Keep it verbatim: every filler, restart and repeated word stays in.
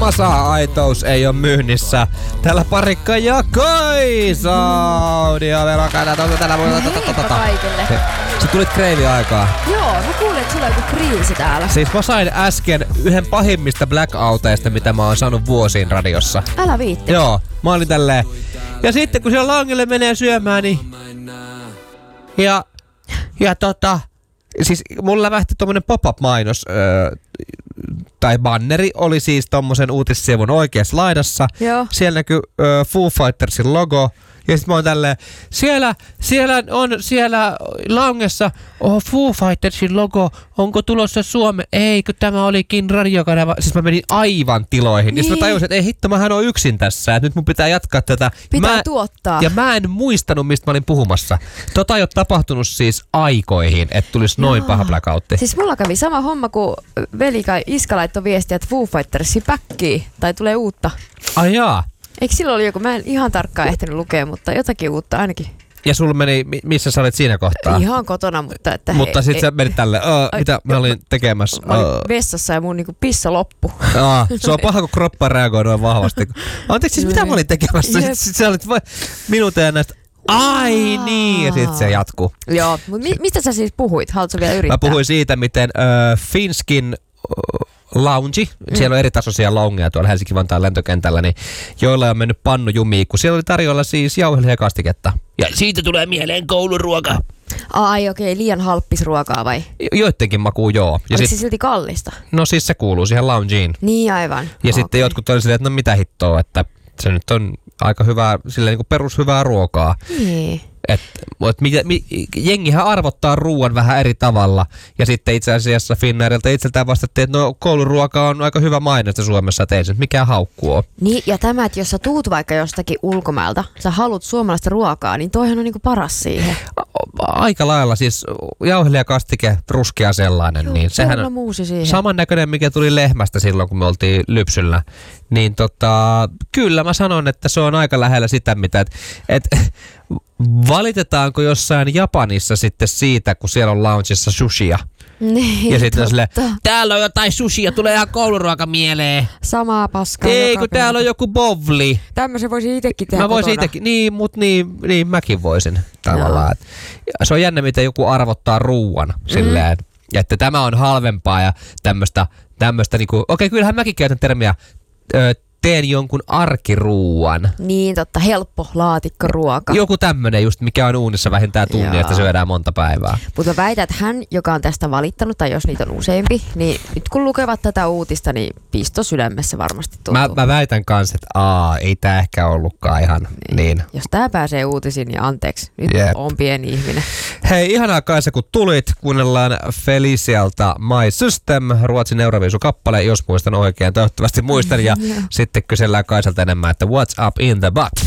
Masa Aitous ei ole myynnissä. Täällä Parikka ja Kaisa. Audioverokana. Heippa kaikille. Sä tulit kreivi-aikaa. Joo, mä kuulin, että sulla on joku kriisi täällä. Siis mä sain äsken yhden pahimmista blackouteista, mitä mä oon saanut vuosiin radiossa. Älä viitti. Joo, mä olin tälleen. Ja sitten kun siellä langille menee syömään, niin... Ja... Ja tota... Siis mulla lähti tommonen pop-up-mainos, öö, tai banneri, oli siis tommosen uutissivun oikeassa laidassa. Joo. Siellä näkyy öö, Foo Fightersin logo. Ja sit mä oon tälleen, siellä, siellä on siellä langessa oh, Foo Fightersin logo, onko tulossa Suomeen? Eikö tämä olikin radiokanava? Siis mä menin aivan tiloihin. Niin. Ja sit mä tajusin, että ei hitto, mähän oon yksin tässä, että nyt mun pitää jatkaa tätä. Pitää mä, tuottaa. Ja mä en muistanut, mistä mä olin puhumassa. Tota ei ole tapahtunut siis aikoihin, että tulisi noin Jaa. paha blackoutti. Siis mulla kävi sama homma, kun veli kai iska laittoi viestiä, että Foo Fightersi päkkii, tai tulee uutta. Ai jaa. Eikö silloin oli joku, mä en ihan tarkkaan ehtinyt lukea, mutta jotakin uutta ainakin. Ja sulla meni, missä sä olit siinä kohtaa? Ihan kotona, mutta että... Mutta he, sit he, sä menit tälleen, mitä mä olin tekemässä? Mä olin vessassa ja mun niinku pissa loppu. Aa, se on paha, kun kroppa reagoi noin vahvasti. Anteeksi, siis mitä mä olin tekemässä? Sitten sit sä olit minuuteja näistä, ai niin, ja sit se jatkuu. Joo, mutta mi- mistä sä siis puhuit? Haluatko vielä yrittää? Mä puhuin siitä, miten äh, Finskin äh, lounge, mm. siellä on eri tasoisia loungeja tuolla Helsinki-Vantaan lentokentällä, niin joilla on mennyt pannu jumiin, kun siellä oli tarjolla siis jauhelihakastiketta. Ja siitä tulee mieleen kouluruoka. Ai okei, okay, liian halppis ruokaa vai? Jo- joittenkin makuu joo. Ja oliko sit, se silti kallista? No siis se kuuluu siihen loungeen. Niin aivan. Ja okay. sitten jotkut oli silleen, että no mitä hittoa, että se nyt on aika hyvää, silleen niin kuin perushyvää ruokaa. Niin. Et, et, mit, mit, jengihän arvottaa ruoan vähän eri tavalla. Ja sitten itse asiassa Finnairilta itseltään vastattiin, että no kouluruoka on aika hyvä mainetta Suomessa, että ei se mikään haukku ole. Niin, ja tämä, että jos sä tuut vaikka jostakin ulkomailta, sä haluat suomalaista ruokaa, niin toihan on niinku paras siihen. Aika lailla, siis jauhelihakastike, ruskea sellainen. Joo, niin sehän on samannäköinen, mikä tuli lehmästä silloin, kun me oltiin lypsyllä. Niin tota, kyllä mä sanon, että se on aika lähellä sitä, mitä... Et, et, valitetaanko jossain Japanissa sitten siitä, kun siellä on loungessa sushia? Niin, ja sitten on silleen, täällä on jotain sushia, tulee ihan kouluruoka mieleen. Samaa paskaa. Ei, kun täällä on joku bovli. Tämmöisen voisin itsekin tehdä Mä voisin kotona. itekin, niin, mutta niin, niin mäkin voisin tavallaan. No. Se on jännä, miten joku arvottaa ruuan mm. silleen, että tämä on halvempaa ja tämmöistä, tämmöistä niinku, okei, okay, kyllähän mäkin käytän termiä, ö, teen jonkun arkiruuan. Niin totta, helppo laatikkoruoka. Joku tämmönen just, mikä on uunissa vähintään tunnin, Jaa. että syödään monta päivää. Mutta mä väitän, että hän, joka on tästä valittanut, tai jos niitä on useampi, niin nyt kun lukevat tätä uutista, niin pisto sydämessä varmasti tuntuu. Mä, mä väitän kans, että aa, ei tää ehkä ollutkaan ihan niin. niin. Jos tää pääsee uutisiin, niin anteeksi. Nyt yep. on pieni ihminen. Hei, ihanaa Kaisa, kun tulit. Kuunnellaan Felicialta My System, Ruotsin Euroviisu-kappale, jos muistan oikein. Toivottavasti muistan. Ja sitten kysellään Kaisalta enemmän, että what's up in the butt?